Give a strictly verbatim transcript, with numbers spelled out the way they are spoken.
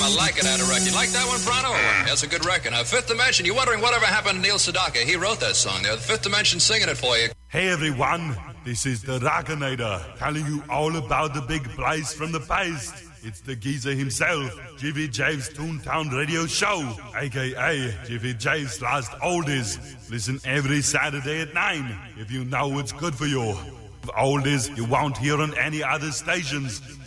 I like it out of record. You like that one, Prano? That's a good record. Now, Fifth Dimension, you're wondering whatever happened to Neil Sedaka. He wrote that song there. The Fifth Dimension singing it for you. Hey everyone, this is the Rockinator, telling you all about the big place from the past. It's the geezer himself, G V J's Toontown Radio Show, aka G V J's Last Oldies. Listen every Saturday at nine, if you know what's good for you. Oldies you won't hear on any other stations.